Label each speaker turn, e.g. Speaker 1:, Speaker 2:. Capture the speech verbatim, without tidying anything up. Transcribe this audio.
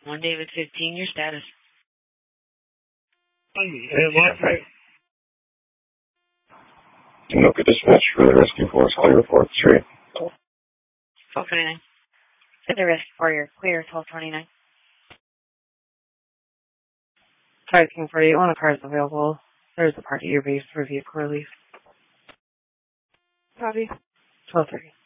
Speaker 1: One David fifteen, your status.
Speaker 2: Anoka dispatch for the rescue force, call your four three.
Speaker 1: twelve twenty-nine. For the rescue for your clear, twelve twenty-nine.
Speaker 3: Five King forty-eight, one of cars available. There's a party at your base for vehicle release.
Speaker 4: Copy.
Speaker 3: twelve thirty.